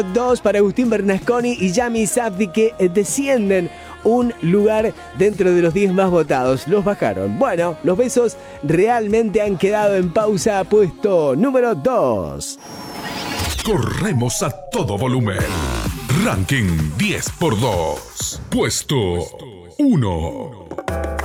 2 para Agustín Bernasconi y Yami Sabdi, que descienden un lugar dentro de los 10 más votados. Los bajaron. Bueno, los besos realmente han quedado en pausa. Puesto número 2. Corremos a todo volumen. Ranking 10x2. Puesto 1.